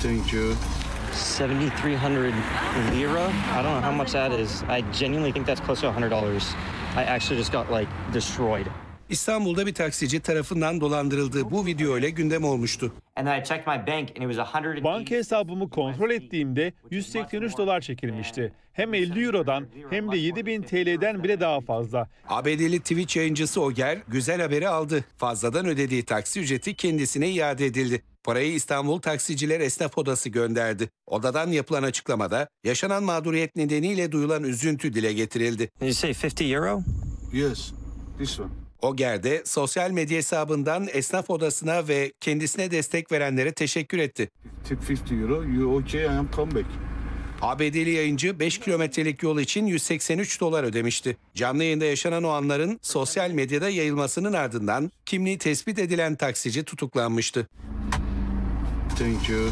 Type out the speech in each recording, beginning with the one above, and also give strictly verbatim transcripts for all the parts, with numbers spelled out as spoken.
Thank you. seventy-three hundred lira. I don't know how much that is. I genuinely think that's close to one hundred dollars. I actually just got like destroyed. İstanbul'da bir taksici tarafından dolandırıldığı bu video ile gündem olmuştu. And then I checked my bank and it was one hundred. Banka hesabımı kontrol ettiğimde yüz seksen üç dolar çekilmişti. Hem elli eurodan hem de yedi bin T L'den bile daha fazla. A B D'li Twitch yayıncısı Oger güzel haberi aldı. Fazladan ödediği taksi ücreti kendisine iade edildi. Parayı İstanbul Taksiciler Esnaf Odası gönderdi. Odadan yapılan açıklamada yaşanan mağduriyet nedeniyle duyulan üzüntü dile getirildi. Did you say fifty euro? Yes, this one. Oger de sosyal medya hesabından esnaf odasına ve kendisine destek verenlere teşekkür etti. Tip fifty euro. You okay? I am come back. A B D'li yayıncı beş kilometrelik yol için yüz seksen üç dolar ödemişti. Canlı yayında yaşanan o anların sosyal medyada yayılmasının ardından kimliği tespit edilen taksici tutuklanmıştı. Thank you.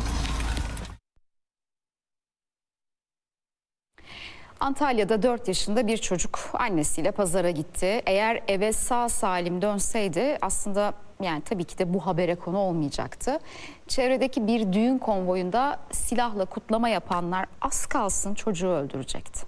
Antalya'da dört yaşında bir çocuk annesiyle pazara gitti. Eğer eve sağ salim dönseydi aslında yani tabii ki de bu habere konu olmayacaktı. Çevredeki bir düğün konvoyunda silahla kutlama yapanlar az kalsın çocuğu öldürecekti.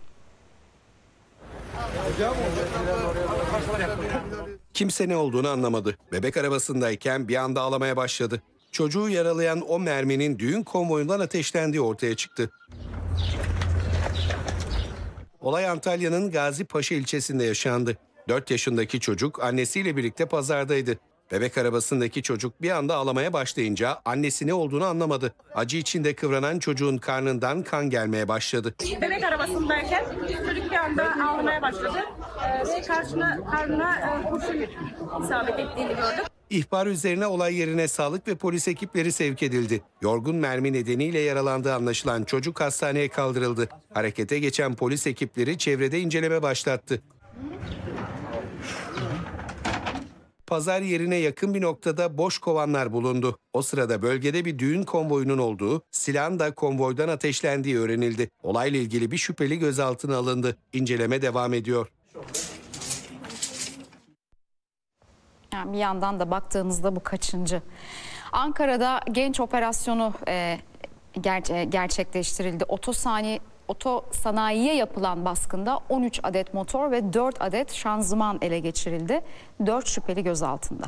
Kimse ne olduğunu anlamadı. Bebek arabasındayken bir anda ağlamaya başladı. Çocuğu yaralayan o merminin düğün konvoyundan ateşlendiği ortaya çıktı. Olay Antalya'nın Gazipaşa ilçesinde yaşandı. dört yaşındaki çocuk annesiyle birlikte pazardaydı. Bebek arabasındaki çocuk bir anda ağlamaya başlayınca annesi ne olduğunu anlamadı. Acı içinde kıvranan çocuğun karnından kan gelmeye başladı. Bebek arabasındayken çocuk bir anda ağlamaya başladı ee, ve karşına, karnına e, kurşun isabet ettiğini gördük. İhbar üzerine olay yerine sağlık ve polis ekipleri sevk edildi. Yorgun mermi nedeniyle yaralandığı anlaşılan çocuk hastaneye kaldırıldı. Harekete geçen polis ekipleri çevrede inceleme başlattı. Pazar yerine yakın bir noktada boş kovanlar bulundu. O sırada bölgede bir düğün konvoyunun olduğu, silahın da konvoydan ateşlendiği öğrenildi. Olayla ilgili bir şüpheli gözaltına alındı. İnceleme devam ediyor. Yani bir yandan da baktığımızda bu kaçıncı? Ankara'da genç operasyonu e, ger- gerçekleştirildi. Otosani, otosanayiye yapılan baskında on üç adet motor ve dört adet şanzıman ele geçirildi. dört şüpheli gözaltında.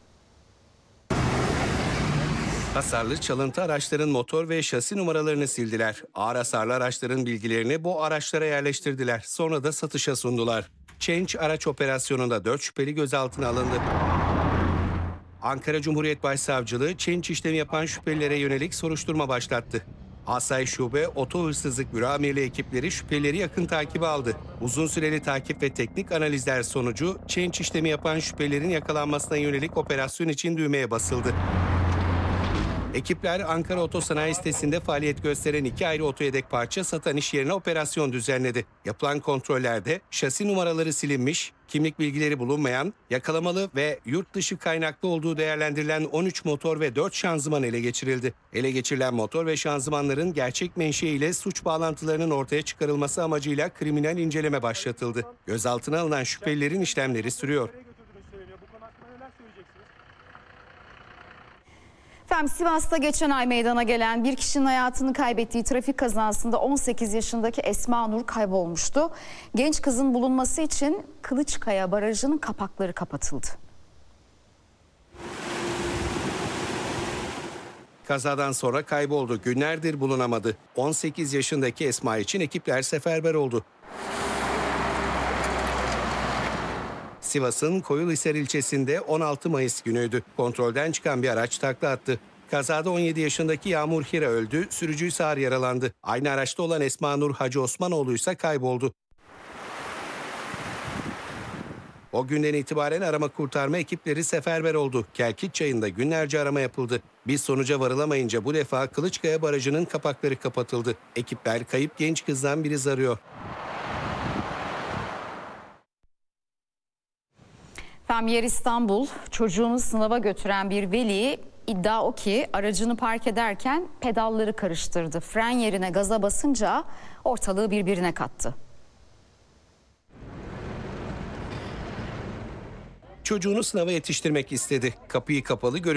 Hasarlı çalıntı araçların motor ve şasi numaralarını sildiler. Ağır hasarlı araçların bilgilerini bu araçlara yerleştirdiler. Sonra da satışa sundular. Change araç operasyonunda dört şüpheli gözaltına alındı. Ankara Cumhuriyet Başsavcılığı Change işlemi yapan şüphelilere yönelik soruşturma başlattı. Asayiş Şube Oto Hırsızlık Büro Amirliği ekipleri şüphelileri yakın takibe aldı. Uzun süreli takip ve teknik analizler sonucu Change işlemi yapan şüphelilerin yakalanmasına yönelik operasyon için düğmeye basıldı. Ekipler Ankara Otosanayi sitesinde faaliyet gösteren iki ayrı otoyedek parça satan iş yerine operasyon düzenledi. Yapılan kontrollerde şasi numaraları silinmiş, kimlik bilgileri bulunmayan, yakalamalı ve yurt dışı kaynaklı olduğu değerlendirilen on üç motor ve dört şanzıman ele geçirildi. Ele geçirilen motor ve şanzımanların gerçek menşeiyle suç bağlantılarının ortaya çıkarılması amacıyla kriminal inceleme başlatıldı. Gözaltına alınan şüphelilerin işlemleri sürüyor. Efendim Sivas'ta geçen ay meydana gelen bir kişinin hayatını kaybettiği trafik kazasında on sekiz yaşındaki Esma Nur kaybolmuştu. Genç kızın bulunması için Kılıçkaya Barajı'nın kapakları kapatıldı. Kazadan sonra kayboldu. Günlerdir bulunamadı. on sekiz yaşındaki Esma için ekipler seferber oldu. Sivas'ın Koyulhisar ilçesinde on altı Mayıs günüydü. Kontrolden çıkan bir araç takla attı. Kazada on yedi yaşındaki Yağmur Hira öldü, sürücü ise ağır yaralandı. Aynı araçta olan Esma Nur Hacı Osmanoğlu ise kayboldu. O günden itibaren arama kurtarma ekipleri seferber oldu. Kelkit Çayı'nda günlerce arama yapıldı. Bir sonuca varılamayınca bu defa Kılıçkaya Barajı'nın kapakları kapatıldı. Ekipler kayıp genç kızdan bir iz arıyor. Efendim Yer İstanbul, çocuğunu sınava götüren bir veli iddia o ki aracını park ederken pedalları karıştırdı. Fren yerine gaza basınca ortalığı birbirine kattı. Çocuğunu sınava yetiştirmek istedi. Kapıyı kapalı görüntü